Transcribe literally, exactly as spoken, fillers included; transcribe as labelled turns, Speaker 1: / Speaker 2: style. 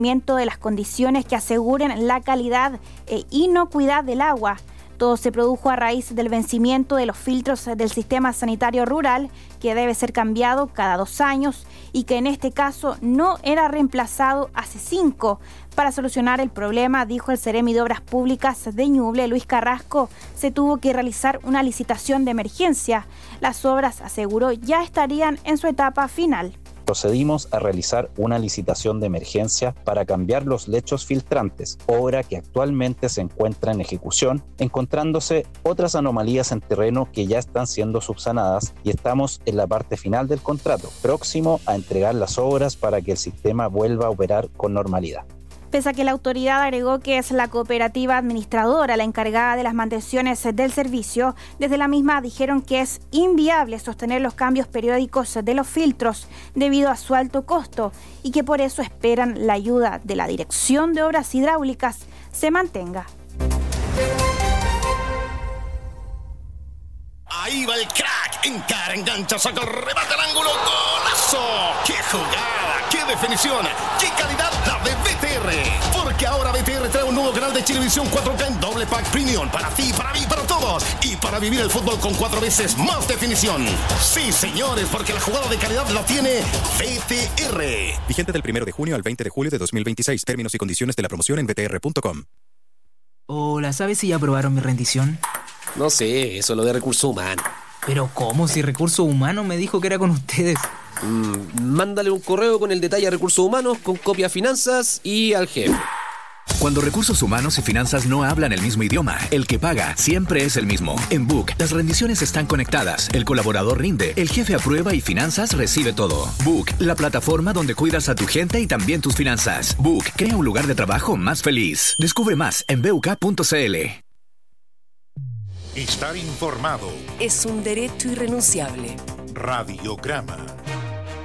Speaker 1: de las condiciones que aseguren la calidad e inocuidad del agua. Todo se produjo a raíz del vencimiento de los filtros del sistema sanitario rural, que debe ser cambiado cada dos años y que en este caso no era reemplazado hace cinco. Para solucionar el problema, dijo el Seremi de Obras Públicas de Ñuble, Luis Carrasco, se tuvo que realizar una licitación de emergencia. Las obras, aseguró, ya estarían en su etapa final.
Speaker 2: Procedimos a realizar una licitación de emergencia para cambiar los lechos filtrantes, obra que actualmente se encuentra en ejecución, encontrándose otras anomalías en terreno que ya están siendo subsanadas y estamos en la parte final del contrato, próximo a entregar las obras para que el sistema vuelva a operar con normalidad.
Speaker 1: Pese a que la autoridad agregó que es la cooperativa administradora la encargada de las mantenciones del servicio, desde la misma dijeron que es inviable sostener los cambios periódicos de los filtros debido a su alto costo y que por eso esperan la ayuda de la Dirección de Obras Hidráulicas se mantenga.
Speaker 3: Ahí va el crack, encara, engancha, saca el remate al ángulo, ¡golazo! ¡Qué jugada! ¡Qué definición! ¡Qué calidad la de B T R! Porque ahora B T R trae un nuevo canal de Chilevisión cuatro K en doble pack premium para ti, para mí, para todos y para vivir el fútbol con cuatro veces más definición. Sí, señores, porque la jugada de calidad la tiene B T R.
Speaker 4: Vigente del primero de junio al veinte de julio de dos mil veintiséis. Términos y condiciones de la promoción en b t r punto com.
Speaker 5: Hola, ¿sabes si ya aprobaron mi rendición?
Speaker 6: No sé, eso es lo de recursos humanos.
Speaker 5: ¿Pero cómo? Si Recursos Humanos me dijo que era con ustedes.
Speaker 6: Mm, mándale un correo con el detalle a Recursos Humanos, con copia a Finanzas y al jefe.
Speaker 7: Cuando Recursos Humanos y Finanzas no hablan el mismo idioma, el que paga siempre es el mismo. En Book, las rendiciones están conectadas, el colaborador rinde, el jefe aprueba y Finanzas recibe todo. Book, la plataforma donde cuidas a tu gente y también tus finanzas. Book, crea un lugar de trabajo más feliz. Descubre más en b u k punto c l.
Speaker 8: Estar informado
Speaker 9: es un derecho irrenunciable.
Speaker 8: Radiograma.